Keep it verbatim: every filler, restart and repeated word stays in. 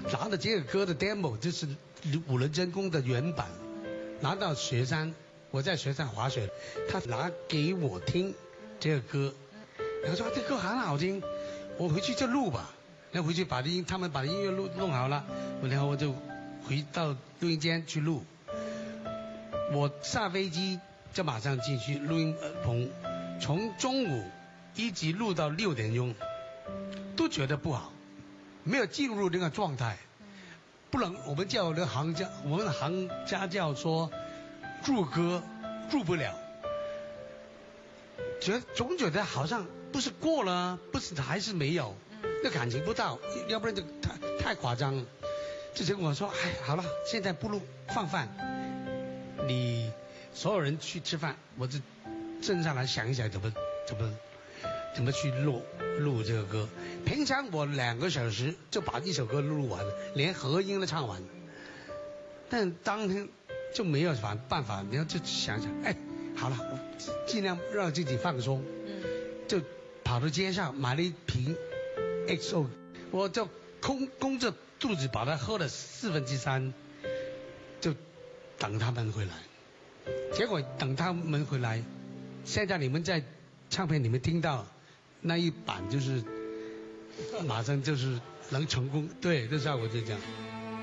拿着这个歌的 demo， 就是五人真功的原版，拿到雪山，我在雪山滑雪，他拿给我听这个歌，然后说这歌很好听，我回去就录吧，然后回去把音他们把音乐录弄好了，然后我就回到录音间去录，我下飞机就马上进去录音棚，从中午一直录到六点钟，都觉得不好，没有进入那个状态，不能我们叫那行家，我们行家叫说入歌入不了，觉总觉得好像不是过了，不是还是没有，那感情不到，要不然就太太夸张了。之前我说，哎，好了，现在不录放饭，你所有人去吃饭，我就静下来想一想怎么怎么怎么去录录这个歌。平常我两个小时就把一首歌录完，连和音都唱完。但当天就没有办法，你要就想想，哎，好了，我尽量让自己放松，就跑到街上买了一瓶 X O， 我就空空着肚子把它喝了四分之三，就等他们回来。结果等他们回来，现在你们在唱片里面听到那一版，就是马上就是能成功，对，这效果就这样。